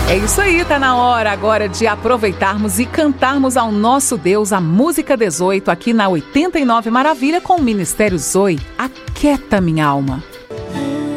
É isso aí, tá na hora agora de aproveitarmos e cantarmos ao nosso Deus a música 18 aqui na 89 Maravilha com o Ministério Zoe, Aquieta Minha Alma.